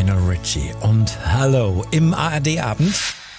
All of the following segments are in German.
Lionel Richie und Hello im ARD-Abend.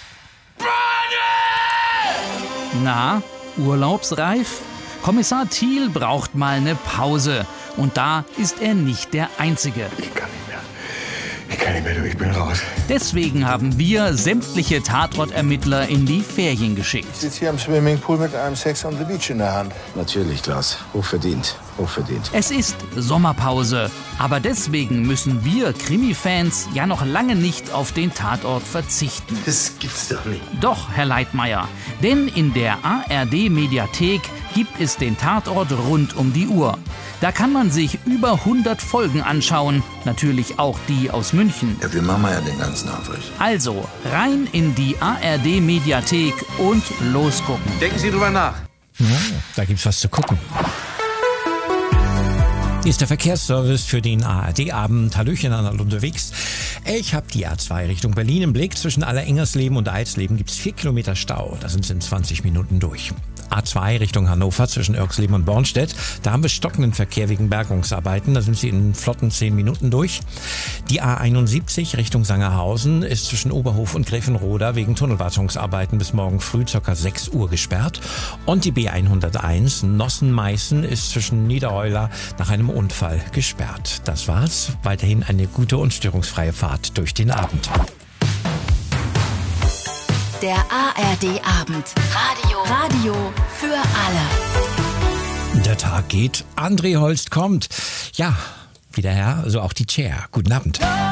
Na, urlaubsreif? Kommissar Thiel braucht mal eine Pause. Und da ist er nicht der Einzige. Ich kann nicht mehr, du, ich bin raus. Deswegen haben wir sämtliche Tatort-Ermittler in die Ferien geschickt. Ich sitze hier am Swimmingpool mit einem Sex on the Beach in der Hand. Natürlich, Klaus. Hochverdient. Hochverdient. Es ist Sommerpause. Aber deswegen müssen wir Krimi-Fans ja noch lange nicht auf den Tatort verzichten. Das gibt's doch nicht. Doch, Herr Leitmayr, denn in der ARD-Mediathek gibt es den Tatort rund um die Uhr. Da kann man sich über 100 Folgen anschauen, natürlich auch die aus München. Ja, wir machen ja den ganzen Aufricht. Also rein in die ARD-Mediathek und losgucken. Denken Sie drüber nach. Ja, da gibt's was zu gucken. Hier ist der Verkehrsservice für den ARD-Abend. Hallöchen an alle unterwegs. Ich habe die A2 Richtung Berlin im Blick. Zwischen Allerengersleben und Eisleben gibt's 4 Kilometer Stau. Da sind sie in 20 Minuten durch. A2 Richtung Hannover zwischen Irxleben und Bornstedt. Da haben wir stockenden Verkehr wegen Bergungsarbeiten. Da sind sie in flotten 10 Minuten durch. Die A71 Richtung Sangerhausen ist zwischen Oberhof und Gräfenroda wegen Tunnelwartungsarbeiten bis morgen früh ca. 6 Uhr gesperrt. Und die B101 Nossen-Meißen ist zwischen Niedereuler nach einem Unfall gesperrt. Das war's. Weiterhin eine gute und störungsfreie Fahrt durch den Abend. Der ARD-Abend. Radio für alle. Der Tag geht, André Holst kommt. Ja, wieder her, so auch die Chair. Guten Abend.